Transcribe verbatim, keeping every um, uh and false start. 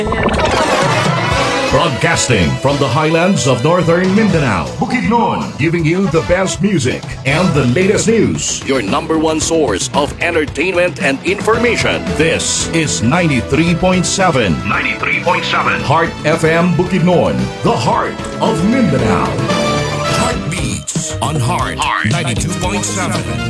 Broadcasting from the highlands of northern Mindanao, Bukidnon, giving you the best music and the latest news. Your number one source of entertainment and information. This is ninety-three point seven. ninety-three point seven. Heart F M Bukidnon, the heart of Mindanao. Heartbeats on Heart, Heart ninety-two point seven.